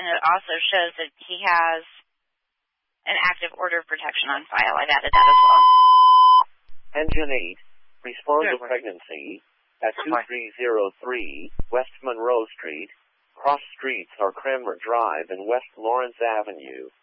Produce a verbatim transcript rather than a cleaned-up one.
and it also shows that he has an active order of protection on file. I've added that as well. Engine eight, respond Good to morning. pregnancy at Good two morning. three zero three West Monroe Street, cross streets are Cranmer Drive and West Lawrence Avenue.